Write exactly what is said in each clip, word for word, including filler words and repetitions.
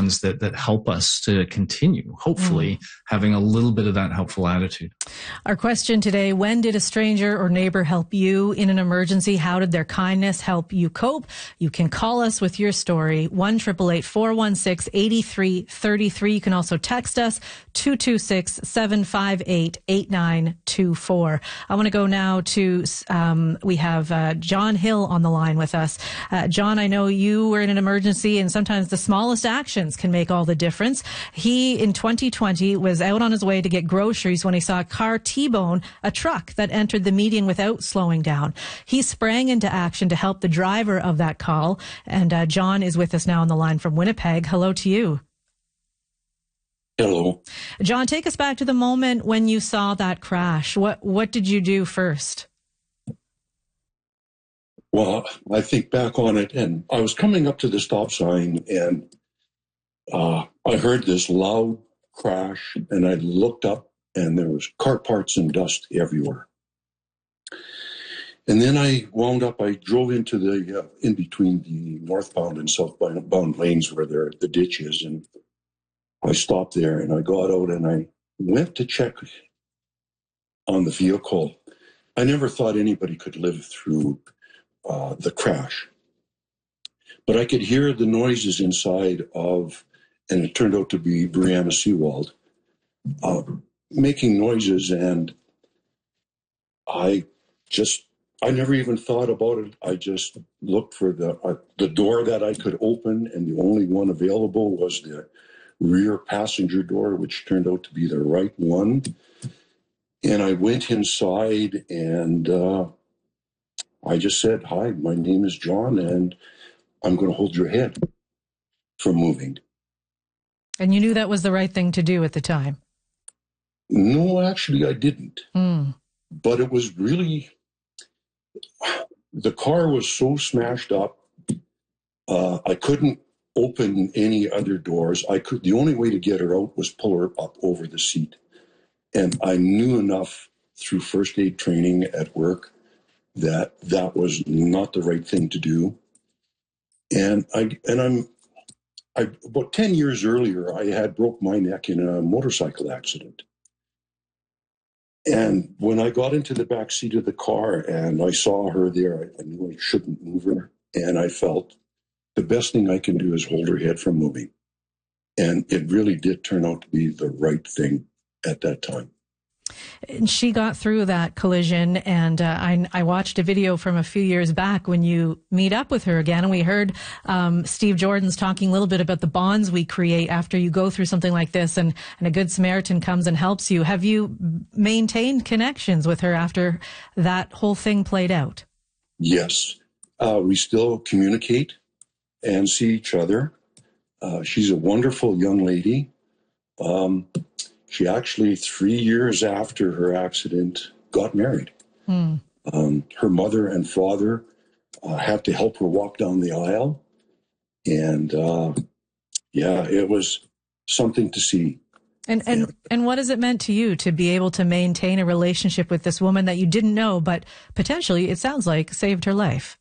ones that, that help us to continue, hopefully, mm. having a little bit of that helpful attitude. Our question today, when did a stranger or neighbor help you in an emergency? How did their kindness help you cope? You can call us with your story, one eight eight eight, four one six, eight three three three. You can also text us, two two six, seven five eight, eight nine two four. I want to go now to, um, we have uh, John Hill on the line with us. Uh, John, I know you were in an emergency, and sometimes the smallest actions can make all the difference. He, in twenty twenty, was out on his way to get groceries when he saw a car T-bone a truck that entered the median without slowing down. He sprang into action to help the driver of that call, and uh, John is with us now on the line from Winnipeg. Hello to you. Hello. John, take us back to the moment when you saw that crash. What what did you do first? Well, I think back on it, and I was coming up to the stop sign, and uh, I heard this loud crash, and I looked up, and there was car parts and dust everywhere. And then I wound up, I drove into the, uh, in between the northbound and southbound lanes where there, the ditch is, and I stopped there, and I got out, and I went to check on the vehicle. I never thought anybody could live through uh, the crash, but I could hear the noises inside of, and it turned out to be Brianna Seawald, uh, making noises, and I just, I never even thought about it. I just looked for the uh, the door that I could open, and the only one available was the rear passenger door, which turned out to be the right one. And I went inside, and uh, I just said, "Hi, my name is John, and I'm going to hold your head from moving." And you knew that was the right thing to do at the time? No, actually, I didn't. Mm. But it was really, the car was so smashed up, uh, I couldn't open any other doors. I could, the only way to get her out was pull her up over the seat. And I knew enough through first aid training at work that that was not the right thing to do. And I, and I'm, I, about ten years earlier, I had broke my neck in a motorcycle accident. And when I got into the back seat of the car and I saw her there, I knew I shouldn't move her. And I felt the best thing I can do is hold her head from moving. And it really did turn out to be the right thing at that time. And she got through that collision, and uh, I, I watched a video from a few years back when you meet up with her again, and we heard um, Steve Jordan's talking a little bit about the bonds we create after you go through something like this, and, and a good Samaritan comes and helps you. Have you maintained connections with her after that whole thing played out? Yes. Uh, we still communicate and see each other. Uh, she's a wonderful young lady. Um, She actually, three years after her accident, got married. Hmm. Um, her mother and father uh, had to help her walk down the aisle. And, uh, yeah, it was something to see. And, and, yeah. and what has it meant to you to be able to maintain a relationship with this woman that you didn't know, but potentially, it sounds like, saved her life?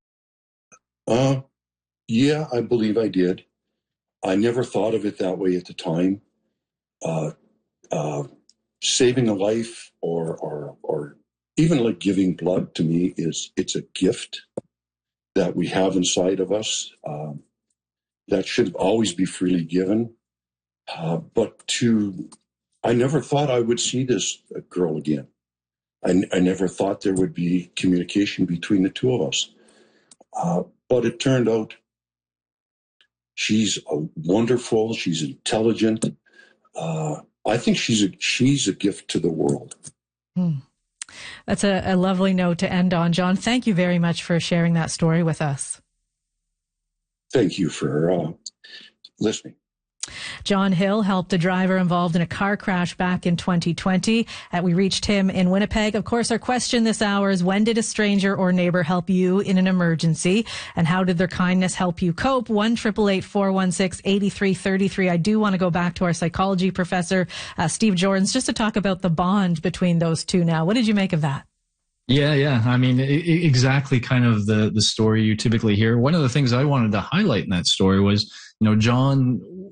Uh, yeah, I believe I did. I never thought of it that way at the time. Uh, Uh, saving a life or, or, or even like giving blood to me is, it's a gift that we have inside of us. Um, that should always be freely given. Uh, but to, I never thought I would see this girl again. I, I never thought there would be communication between the two of us. Uh, but it turned out she's a wonderful, she's intelligent, uh, I think she's a, she's a gift to the world. Hmm. That's a, a lovely note to end on. John, thank you very much for sharing that story with us. Thank you for uh, listening. John Hill helped a driver involved in a car crash back in twenty twenty. Uh, we reached him in Winnipeg. Of course, our question this hour is, when did a stranger or neighbor help you in an emergency? And how did their kindness help you cope? one eight eight eight, four one six, eight three three three. I do want to go back to our psychology professor, uh, Steve Jordans, just to talk about the bond between those two now. What did you make of that? Yeah, yeah. I mean, I- exactly kind of the, the story you typically hear. One of the things I wanted to highlight in that story was, you know, John